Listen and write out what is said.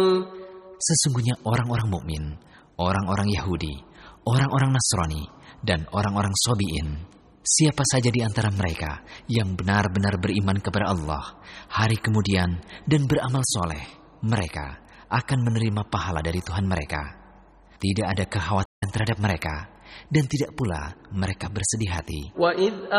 Sesungguhnya orang-orang mukmin, orang-orang Yahudi, orang-orang Nasrani, dan orang-orang Sabi'in, siapa saja di antara mereka yang benar-benar beriman kepada Allah, hari kemudian dan beramal soleh, mereka akan menerima pahala dari Tuhan mereka. Tidak ada kekhawatiran terhadap mereka, dan tidak pula mereka bersedih hati.